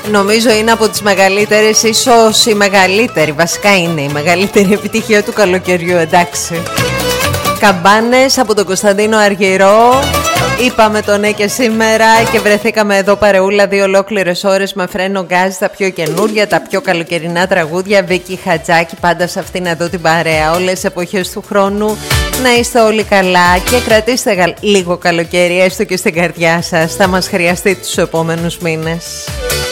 Νομίζω είναι από τις μεγαλύτερες, ίσως η μεγαλύτερη, βασικά είναι η μεγαλύτερη επιτυχία του καλοκαιριού, εντάξει. Καμπάνες από τον Κωνσταντίνο Αργυρό. Είπαμε το ναι και σήμερα και βρεθήκαμε εδώ παρεούλα 2 ολόκληρες ώρες με φρένο γκάζ, τα πιο καινούρια, τα πιο καλοκαιρινά τραγούδια. Βίκη Χατζάκη, πάντα σε αυτήν εδώ την παρέα. Όλες τις εποχές του χρόνου να είστε όλοι καλά και κρατήστε λίγο καλοκαίρι έστω και στην καρδιά σας. Θα μας χρειαστεί τους επόμενους μήνες.